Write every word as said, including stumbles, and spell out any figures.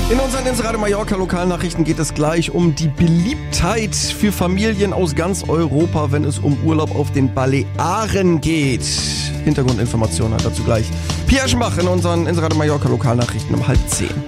In unseren Inseradio Mallorca Lokalnachrichten geht es gleich um die Beliebtheit für Familien aus ganz Europa, wenn es um Urlaub auf den Balearen geht. Hintergrundinformationen hat dazu gleich Pia Schmach in unseren Inseradio Mallorca Lokalnachrichten um halb zehn.